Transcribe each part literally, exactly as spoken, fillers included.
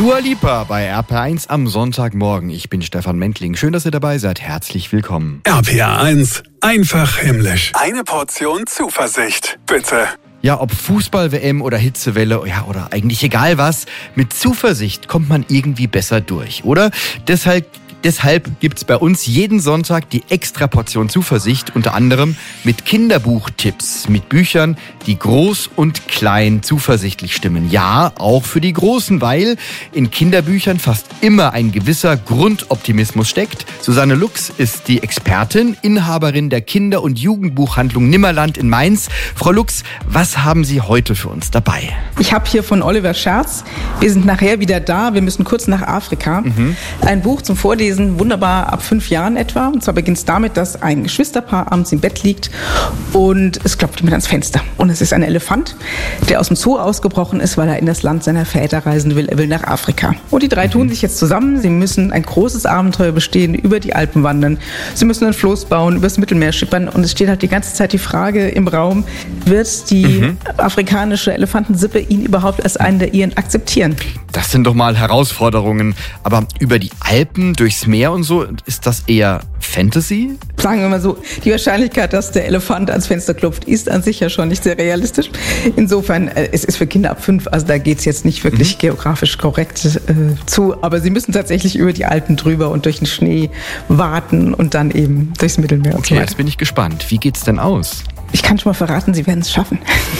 Dua Lipa bei R P R eins am Sonntagmorgen. Ich bin Stefan Mentling. Schön, dass ihr dabei seid. Herzlich willkommen. R P R eins, einfach himmlisch. Eine Portion Zuversicht, bitte. Ja, ob Fußball-W M oder Hitzewelle, ja, oder eigentlich egal was, mit Zuversicht kommt man irgendwie besser durch, oder? Deshalb Deshalb gibt's bei uns jeden Sonntag die extra Portion Zuversicht, unter anderem mit Kinderbuchtipps, mit Büchern, die groß und klein zuversichtlich stimmen. Ja, auch für die Großen, weil in Kinderbüchern fast immer ein gewisser Grundoptimismus steckt. Susanne Lux ist die Expertin, Inhaberin der Kinder- und Jugendbuchhandlung Nimmerland in Mainz. Frau Lux, was haben Sie heute für uns dabei? Ich habe hier von Oliver Scherz, wir sind nachher wieder da, wir müssen kurz nach Afrika, mhm. ein Buch zum Vorlesen. Wunderbar ab fünf Jahren etwa. Und zwar beginnt es damit, dass ein Geschwisterpaar abends im Bett liegt und es klopft jemand ans Fenster. Und es ist ein Elefant, der aus dem Zoo ausgebrochen ist, weil er in das Land seiner Väter reisen will. Er will nach Afrika. Und die drei mhm. tun sich jetzt zusammen. Sie müssen ein großes Abenteuer bestehen, über die Alpen wandern. Sie müssen ein Floß bauen, übers Mittelmeer schippern. Und es steht halt die ganze Zeit die Frage im Raum, wird die mhm. afrikanische Elefantensippe ihn überhaupt als einen der ihren akzeptieren? Das sind doch mal Herausforderungen. Aber über die Alpen, durchs Meer und so, ist das eher Fantasy? Sagen wir mal so, die Wahrscheinlichkeit, dass der Elefant ans Fenster klopft, ist an sich ja schon nicht sehr realistisch. Insofern, äh, es ist für Kinder ab fünf, also da geht's jetzt nicht wirklich mhm. geografisch korrekt äh, zu. Aber sie müssen tatsächlich über die Alpen drüber und durch den Schnee warten und dann eben durchs Mittelmeer. Okay, und so weiter. Jetzt bin ich gespannt. Wie geht's denn aus? Ich kann schon mal verraten, Sie werden es schaffen.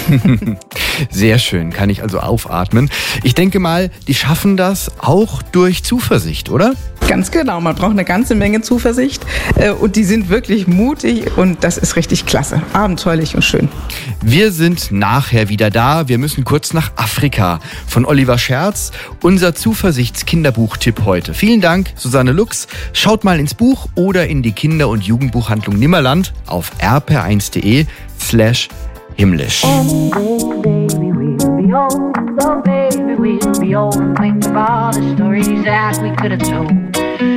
Sehr schön, kann ich also aufatmen. Ich denke mal, die schaffen das auch durch Zuversicht, oder? Ganz genau, man braucht eine ganze Menge Zuversicht äh, und die sind wirklich mutig und das ist richtig klasse, abenteuerlich und schön. Wir sind nachher wieder da, wir müssen kurz nach Afrika. Von Oliver Scherz, unser Zuversichts-Kinderbuchtipp heute. Vielen Dank, Susanne Lux. Schaut mal ins Buch oder in die Kinder- und Jugendbuchhandlung Nimmerland auf r p r eins punkt d e slash himmlisch. Oh, baby, we'll be old. Oh, baby, we'll be old. Think of all the stories that we could have told.